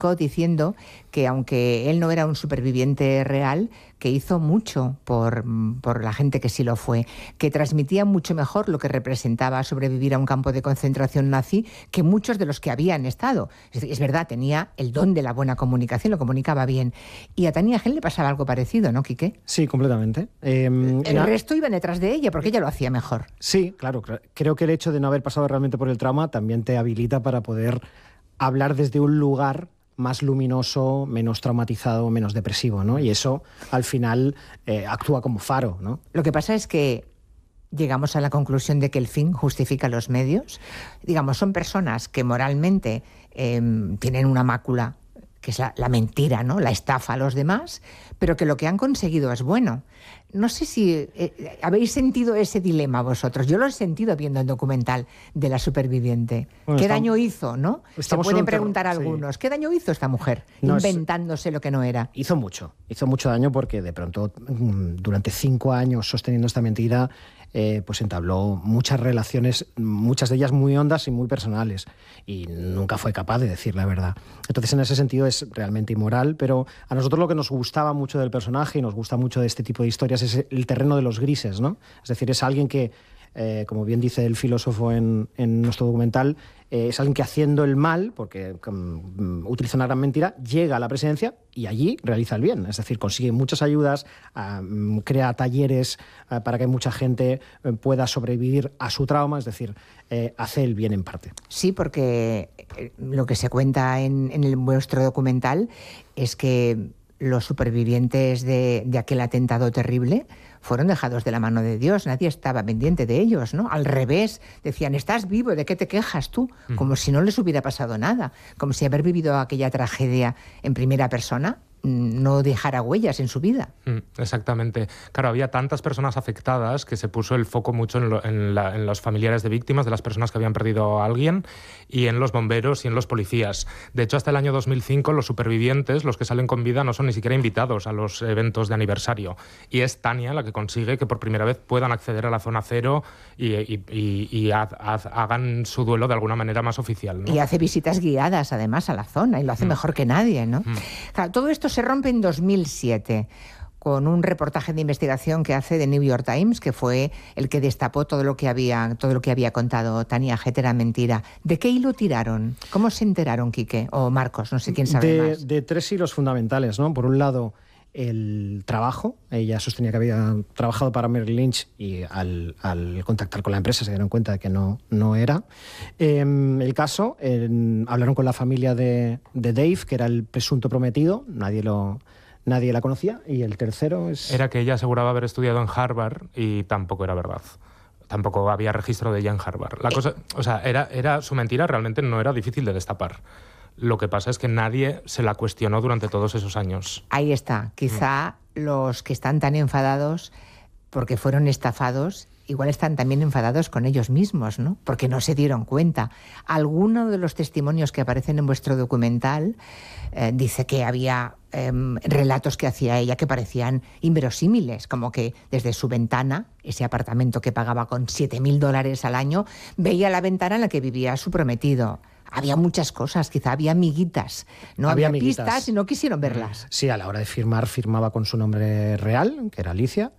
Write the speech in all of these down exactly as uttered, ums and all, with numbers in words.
Scott diciendo que aunque él no era un superviviente real, que hizo mucho por, por la gente que sí lo fue, que transmitía mucho mejor lo que representaba sobrevivir a un campo de concentración nazi que muchos de los que habían estado. Es, es verdad, tenía el don de la buena comunicación, lo comunicaba bien. Y a Tania Hell le pasaba algo parecido, ¿no, Quique? Sí, completamente. Eh, el era... resto iban detrás de ella, porque ella lo hacía mejor. Sí, claro. Creo que el hecho de no haber pasado realmente por el trauma también te habilita para poder hablar desde un lugar más luminoso, menos traumatizado, menos depresivo, ¿no? Y eso, al final, eh, actúa como faro, ¿no? Lo que pasa es que llegamos a la conclusión de que el fin justifica los medios. Digamos, son personas que moralmente eh, tienen una mácula, que es la, la mentira, ¿no? La estafa a los demás, pero que lo que han conseguido es bueno. No sé si eh, habéis sentido ese dilema vosotros. Yo lo he sentido viendo el documental de la superviviente. Bueno, ¿Qué estamos, daño hizo, no? Se pueden preguntar ter- algunos. Sí. ¿Qué daño hizo esta mujer no, inventándose es, lo que no era? Hizo mucho. Hizo mucho daño porque de pronto, durante cinco años sosteniendo esta mentira, Eh, pues entabló muchas relaciones, muchas de ellas muy hondas y muy personales, y nunca fue capaz de decir la verdad. Entonces, en ese sentido es realmente inmoral, pero a nosotros lo que nos gustaba mucho del personaje y nos gusta mucho de este tipo de historias es el terreno de los grises, ¿no? Es decir, es alguien que, eh, como bien dice el filósofo en, en nuestro documental, eh, es alguien que haciendo el mal, porque um, utiliza una gran mentira, llega a la presidencia y allí realiza el bien. Es decir, consigue muchas ayudas, um, crea talleres uh, para que mucha gente uh, pueda sobrevivir a su trauma, es decir, eh, hace el bien en parte. Sí, porque lo que se cuenta en, en el, vuestro documental es que los supervivientes de, de aquel atentado terrible fueron dejados de la mano de Dios, nadie estaba pendiente de ellos, ¿no? Al revés, decían, estás vivo, ¿de qué te quejas tú? Como si no les hubiera pasado nada, como si haber vivido aquella tragedia en primera persona no dejara huellas en su vida. Exactamente. Claro, había tantas personas afectadas que se puso el foco mucho en, lo, en, la, en los familiares de víctimas, de las personas que habían perdido a alguien, y en los bomberos y en los policías. De hecho, hasta el año dos mil cinco, los supervivientes, los que salen con vida, no son ni siquiera invitados a los eventos de aniversario. Y es Tania la que consigue que por primera vez puedan acceder a la zona cero y, y, y, y ha, ha, hagan su duelo de alguna manera más oficial, ¿no? Y hace visitas guiadas, además, a la zona, y lo hace mm. mejor que nadie, ¿no? Mm. Claro, todo esto se rompe en dos mil siete con un reportaje de investigación que hace The New York Times, que fue el que destapó todo lo que había, todo lo que había contado Tania Hett era mentira. ¿De qué hilo tiraron? ¿Cómo se enteraron, Quique? O Marcos, no sé quién sabe de, más. De tres hilos fundamentales, ¿no? Por un lado, el trabajo. Ella sostenía que había trabajado para Merrill Lynch y al, al contactar con la empresa se dieron cuenta de que no, no era. Eh, el caso, eh, hablaron con la familia de, de Dave, que era el presunto prometido, nadie lo... Nadie la conocía. Y el tercero es... Era que ella aseguraba haber estudiado en Harvard y tampoco era verdad. Tampoco había registro de ella en Harvard. La cosa, o sea, era, era, su mentira realmente no era difícil de destapar. Lo que pasa es que nadie se la cuestionó durante todos esos años. Ahí está. Quizá mm. los que están tan enfadados porque fueron estafados, igual están también enfadados con ellos mismos, ¿no? Porque no se dieron cuenta. Alguno de los testimonios que aparecen en vuestro documental eh, dice que había eh, relatos que hacía ella que parecían inverosímiles, como que desde su ventana, ese apartamento que pagaba con siete mil dólares al año, veía la ventana en la que vivía su prometido. Había muchas cosas, quizá había amiguitas. No había, había pistas y no quisieron verlas. Sí, a la hora de firmar, firmaba con su nombre real, que era Alicia.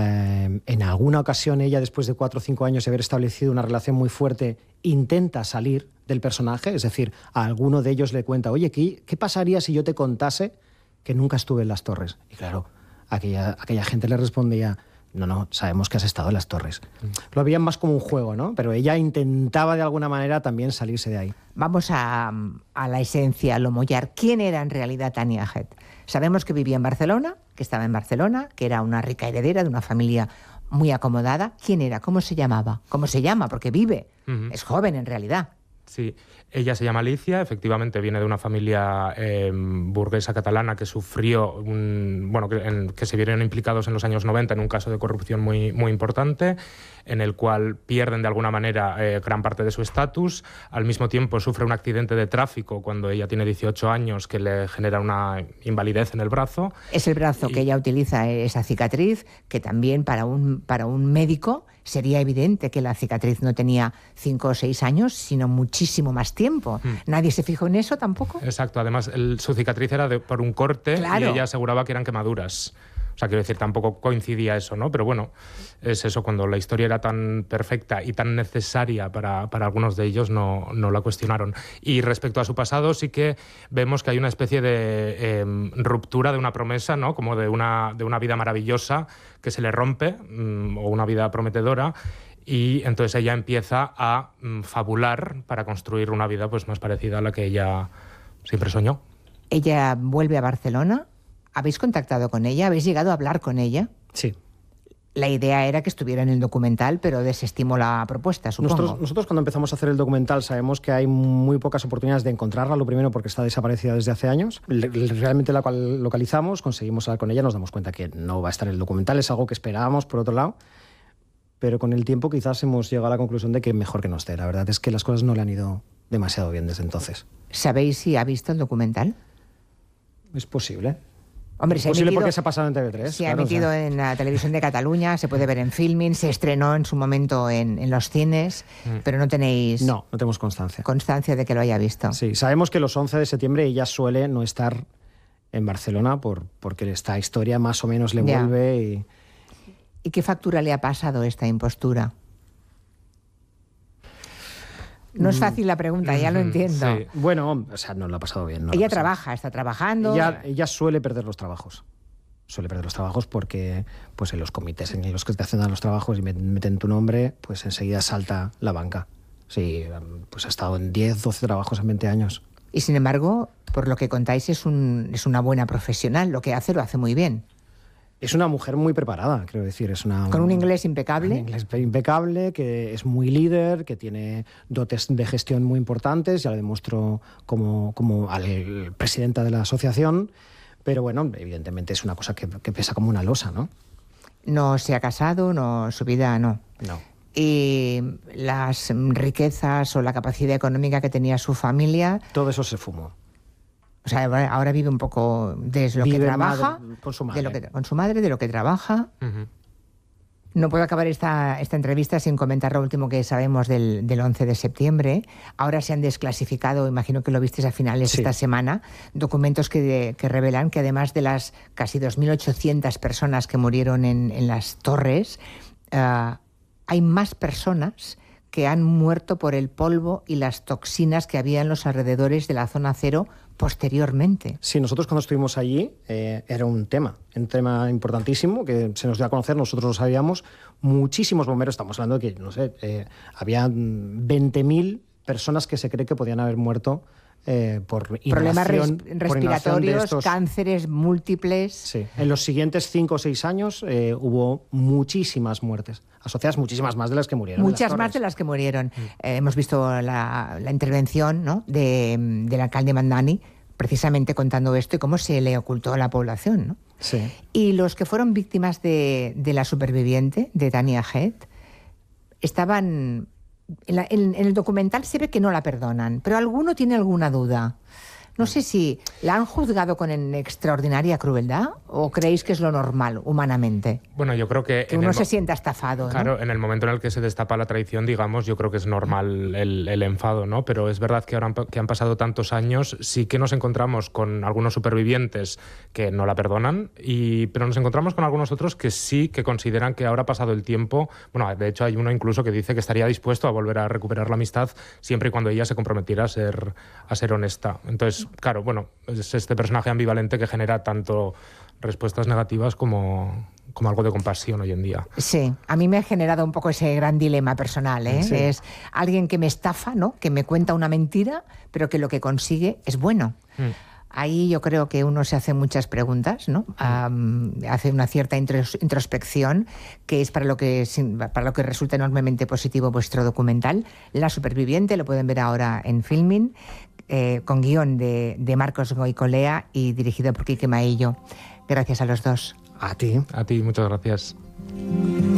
Eh, en alguna ocasión ella, después de cuatro o cinco años de haber establecido una relación muy fuerte, intenta salir del personaje. Es decir, a alguno de ellos le cuenta, oye, ¿qué, qué pasaría si yo te contase que nunca estuve en las Torres? Y claro, aquella, aquella gente le respondía... No, no, sabemos que has estado en las Torres. Mm. Lo veían más como un juego, ¿no? Pero ella intentaba de alguna manera también salirse de ahí. Vamos a, a la esencia, a lo mollar. ¿Quién era en realidad Tania Hett? Sabemos que vivía en Barcelona, que estaba en Barcelona, que era una rica heredera de una familia muy acomodada. ¿Quién era? ¿Cómo se llamaba? ¿Cómo se llama? Porque vive. Uh-huh. Es joven en realidad. Sí, ella se llama Alicia, efectivamente viene de una familia eh, burguesa catalana que sufrió, un, bueno, que, en, que se vieron implicados en los años noventa en un caso de corrupción muy, muy importante, en el cual pierden de alguna manera eh, gran parte de su estatus. Al mismo tiempo sufre un accidente de tráfico cuando ella tiene dieciocho años que le genera una invalidez en el brazo. Es el brazo y... que ella utiliza, esa cicatriz, que también para un, para un médico sería evidente que la cicatriz no tenía cinco o seis años, sino muchísimo más tiempo. Mm. ¿Nadie se fijó en eso tampoco? Exacto, además el, su cicatriz era de, por un corte, claro. Y ella aseguraba que eran quemaduras. O sea, quiero decir, tampoco coincidía eso, ¿no? Pero bueno, es eso, cuando la historia era tan perfecta y tan necesaria para, para algunos de ellos, no, no la cuestionaron. Y respecto a su pasado, sí que vemos que hay una especie de eh, ruptura de una promesa, ¿no? Como de una, de una vida maravillosa que se le rompe, mmm, o una vida prometedora, y entonces ella empieza a mmm, fabular para construir una vida pues, más parecida a la que ella siempre soñó. Ella vuelve a Barcelona. ¿Habéis contactado con ella? ¿Habéis llegado a hablar con ella? Sí. La idea era que estuviera en el documental, pero desestimó la propuesta, supongo. Nosotros, nosotros cuando empezamos a hacer el documental sabemos que hay muy pocas oportunidades de encontrarla, lo primero porque está desaparecida desde hace años. Realmente la cual localizamos, conseguimos hablar con ella, nos damos cuenta que no va a estar en el documental, es algo que esperábamos por otro lado, pero con el tiempo quizás hemos llegado a la conclusión de que mejor que no esté. La verdad es que las cosas no le han ido demasiado bien desde entonces. ¿Sabéis si ha visto el documental? Es posible. Hombre, se ha posible emitido, porque se ha pasado en T V tres. Se claro, ha emitido o sea. en la televisión de Cataluña, se puede ver en Filmin, se estrenó en su momento en, en los cines, mm. pero no tenéis... No, no tenemos constancia. Constancia de que lo haya visto. Sí, sabemos que los once de septiembre ella suele no estar en Barcelona por, porque esta historia más o menos le ya. vuelve y... ¿Y qué factura le ha pasado esta impostura? No es fácil la pregunta, ya lo entiendo. Sí. Bueno, o sea, no lo ha pasado bien. No ella trabaja, está trabajando. Ella, ella suele perder los trabajos. Suele perder los trabajos porque pues, en los comités en los que te hacen los trabajos y meten tu nombre, pues enseguida salta la banca. Sí, pues ha estado en diez, doce trabajos en veinte años. Y sin embargo, por lo que contáis, es, un, es una buena profesional. Lo que hace lo hace muy bien. Es una mujer muy preparada, quiero decir. Es una, Con un inglés impecable. Un inglés impecable, que es muy líder, que tiene dotes de gestión muy importantes. Ya lo demostró como, como al presidenta de la asociación. Pero bueno, evidentemente es una cosa que, que pesa como una losa, ¿no? No se ha casado, no, su vida no. No. Y las riquezas o la capacidad económica que tenía su familia... Todo eso se fumó. O sea, ahora vive un poco de lo vive que trabaja, madre, con su madre. De lo que, con su madre, de lo que trabaja. Uh-huh. No puedo acabar esta, esta entrevista sin comentar lo último que sabemos del, del once de septiembre. Ahora se han desclasificado, imagino que lo visteis a finales sí. de esta semana, documentos que, que revelan que además de las casi dos mil ochocientas personas que murieron en, en las torres, uh, hay más personas que han muerto por el polvo y las toxinas que había en los alrededores de la zona cero posteriormente. Sí, nosotros cuando estuvimos allí eh, era un tema, un tema importantísimo que se nos dio a conocer, nosotros lo sabíamos, muchísimos bomberos, estamos hablando de que, no sé, eh, había veinte mil personas que se cree que podían haber muerto eh, por problemas res por respiratorios, estos... cánceres múltiples. Sí, en los siguientes cinco o seis años eh, hubo muchísimas muertes, asociadas muchísimas más de las que murieron. Muchas más de las que murieron. Mm. Eh, hemos visto la, la intervención, ¿no?, de, del alcalde Mandani, precisamente contando esto y cómo se le ocultó a la población, ¿no? Sí. Y los que fueron víctimas de, de la superviviente, de Tania Head, estaban... En, la, en, en el documental se ve que no la perdonan, pero alguno tiene alguna duda. No sé si la han juzgado con extraordinaria crueldad o creéis que es lo normal, humanamente. Bueno, yo creo que... Que uno se sienta estafado, ¿no? Claro, en el momento en el que se destapa la traición, digamos, yo creo que es normal el, el enfado, ¿no? Pero es verdad que ahora han, que han pasado tantos años, sí que nos encontramos con algunos supervivientes que no la perdonan, y, pero nos encontramos con algunos otros que sí que consideran que ahora ha pasado el tiempo. Bueno, de hecho hay uno incluso que dice que estaría dispuesto a volver a recuperar la amistad siempre y cuando ella se comprometiera a ser, a ser honesta. Entonces, claro, bueno, es este personaje ambivalente que genera tanto respuestas negativas como, como algo de compasión hoy en día. Sí, a mí me ha generado un poco ese gran dilema personal, ¿eh? Sí. Es alguien que me estafa, ¿no?, que me cuenta una mentira, pero que lo que consigue es bueno. Mm. Ahí yo creo que uno se hace muchas preguntas, ¿no? Um, hace una cierta introspección, que es para lo que, para lo que resulta enormemente positivo vuestro documental. La superviviente, lo pueden ver ahora en Filmin, eh, con guión de, de Marcos Goicolea y dirigido por Quique Maillo. Gracias a los dos. A ti. A ti, muchas gracias.